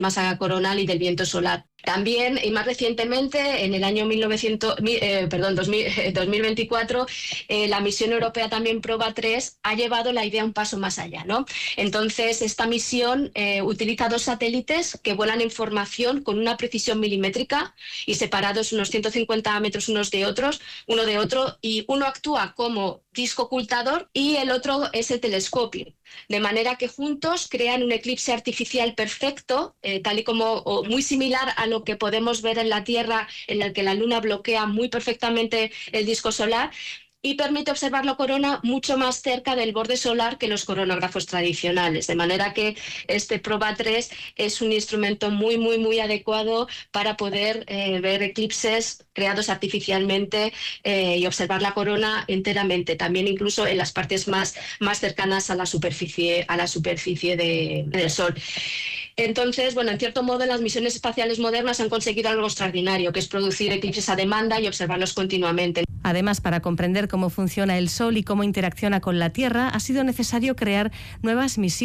masa coronal y del viento solar. También, y más recientemente, en el año 2024, la misión europea también Proba 3 ha llevado la idea un paso más allá, ¿no? Entonces, esta misión utiliza 2 satélites que vuelan en formación con una precisión milimétrica y separados unos 150 metros uno de otro, y uno actúa como disco ocultador y el otro es el telescopio. De manera que juntos crean un eclipse artificial perfecto, tal y como, o muy similar a lo que podemos ver en la Tierra, en el que la Luna bloquea muy perfectamente el disco solar, y permite observar la corona mucho más cerca del borde solar que los coronógrafos tradicionales. De manera que este Proba 3 es un instrumento muy, muy, muy adecuado para poder ver eclipses creados artificialmente y observar la corona enteramente, también incluso en las partes más cercanas a la superficie del Sol. Entonces, bueno, en cierto modo las misiones espaciales modernas han conseguido algo extraordinario, que es producir eclipses a demanda y observarlos continuamente. Además, para comprender cómo funciona el Sol y cómo interacciona con la Tierra, ha sido necesario crear nuevas misiones